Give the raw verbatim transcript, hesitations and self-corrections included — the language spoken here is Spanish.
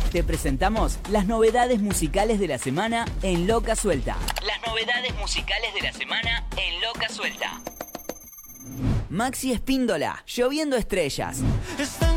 te presentamos las novedades musicales de la semana en Loca Suelta. Las novedades musicales de la semana en Loca Suelta. Maxi Espíndola, Lloviendo Estrellas. Están